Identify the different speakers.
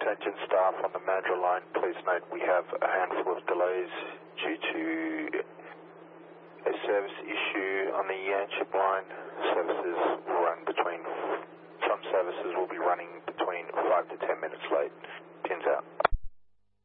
Speaker 1: Attention staff on the Mandurah line, please note we have a handful of delays due to a service issue on the Yanchep line. Services will run between, some services will be running between 5 to 10 minutes late. Pins out.